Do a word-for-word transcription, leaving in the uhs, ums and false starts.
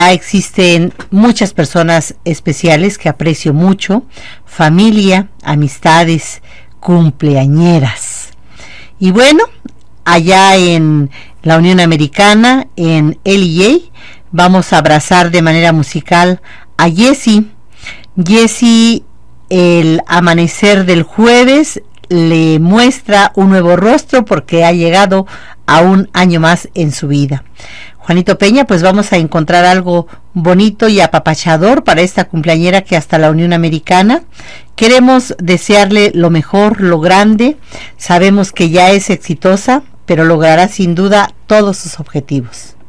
existen muchas personas especiales que aprecio mucho, familia, amistades, cumpleañeras. Y bueno, allá en la Unión Americana, en L A, vamos a abrazar de manera musical a Jessie. Jessie, el amanecer del jueves le muestra un nuevo rostro porque ha llegado a un año más en su vida. Juanito Peña, pues vamos a encontrar algo bonito y apapachador para esta cumpleañera que hasta la Unión Americana. Queremos desearle lo mejor, lo grande. Sabemos que ya es exitosa, pero logrará sin duda todos sus objetivos.